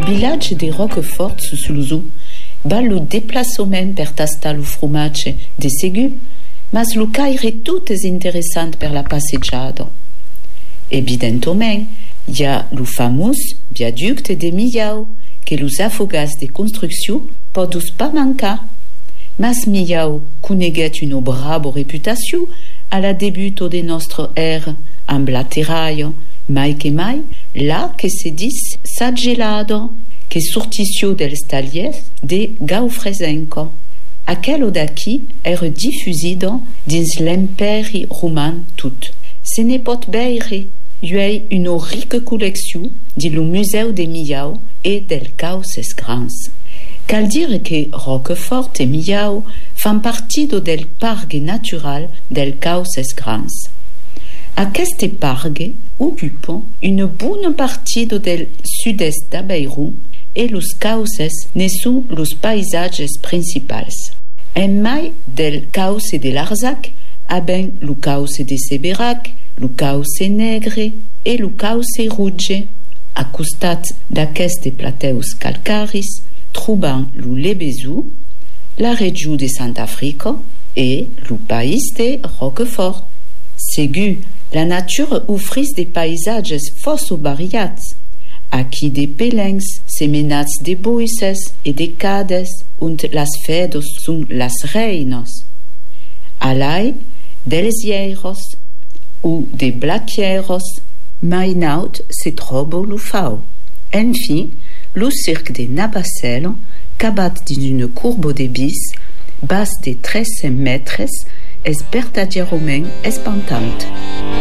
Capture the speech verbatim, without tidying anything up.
village de Roquefort sul Zu va lo déplacement per tastar lo fromatge de Ségu, mas lo caire tout es interessant per la passeggiada. Evidentement, hi ha lo famós viaducte de Millau, que los afogats de construcció podus pas mancar. Mas Millau coneguet una brava reputació a la debuto de nostra era amb la terraia, mai que mai, là que se dis s'aggelado, que sortissió dels tallers de Gaufresenco. Aquello d'aquí era diffusido dins l'imperi roman tot. Se ne pot veire, hi una rica col·lecció de lo Museu de Millau e del Cauces Grans. Cal dire que Roquefort e Millau fan partido del Parc Natural del Cauces Grans. Aquest parc occupa una bona partie del sud-est d'Aveyron e los cauces ne són los paisatges principals. En mai del cauce de l'Arzac, haben lo cauce de Seberac, lo cauce negre e lo cauce rouge. A costat d'aquests plateus calcaris, trobam lo Lebezou, la regió de Sant'Africa e lo país de Roquefort. Segur, la nature offris des paisatges força variats. Aquí de pelencs, semenats de boisses e de cades, und las fedos són las reinas. Alai, dels hieros, ou de blaquieros, mai naut se troba lo fau. Enfin, lo cirque de Navacelles, cabat dins una courbe de bis, bas de tres cents mètres, és vertadierament espantant.